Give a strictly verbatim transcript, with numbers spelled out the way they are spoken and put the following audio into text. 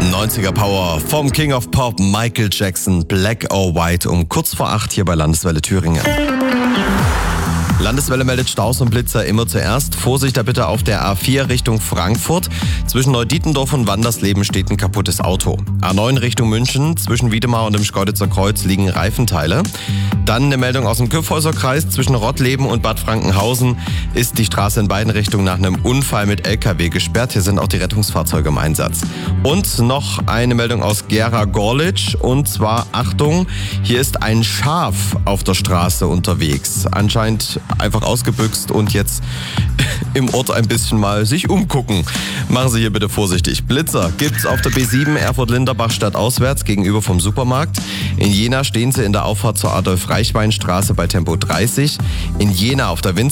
neunziger Power vom King of Pop Michael Jackson, Black or White, um kurz vor acht hier bei Landeswelle Thüringen. Landeswelle meldet Staus und Blitzer immer zuerst. Vorsicht da bitte auf der A vier Richtung Frankfurt. Zwischen Neudietendorf und Wandersleben steht ein kaputtes Auto. A neun Richtung München. Zwischen Wiedemar und dem Schkeuditzer Kreuz liegen Reifenteile. Dann eine Meldung aus dem Kyffhäuserkreis. Zwischen Rottleben und Bad Frankenhausen ist die Straße in beiden Richtungen nach einem Unfall mit L K W gesperrt. Hier sind auch die Rettungsfahrzeuge im Einsatz. Und noch eine Meldung aus Gera-Gorlitz. Und zwar, Achtung, hier ist ein Schaf auf der Straße unterwegs. Anscheinend einfach ausgebüxt und jetzt im Ort ein bisschen mal sich umgucken. Machen Sie hier bitte vorsichtig. Blitzer gibt's auf der B sieben Erfurt-Linderbach stadtauswärts gegenüber vom Supermarkt. In Jena stehen Sie in der Auffahrt zur Adolf-Reichwein-Straße bei Tempo dreißig. In Jena auf der Winz